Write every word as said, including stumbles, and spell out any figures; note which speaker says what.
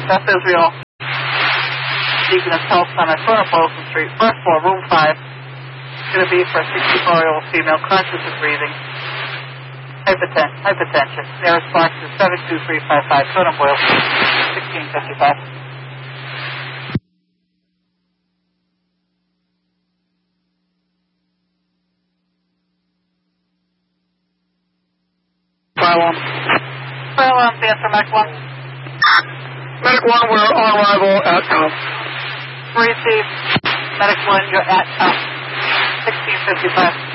Speaker 1: Beth Israel, Deacon of Health Center, corner Boylston Street, first floor, room five. It's going to be for a sixty-four-year-old female, conscious and breathing. Hypertension. Hypertension. Nearest box is seven two three five five, Code Boylston, sixteen fifty-five.
Speaker 2: Fire alarm.
Speaker 1: Fire alarm, answer, Medic one.
Speaker 2: Medic one, we're on arrival at top.
Speaker 1: Receive. Medic one, you're at top. sixteen fifty-five.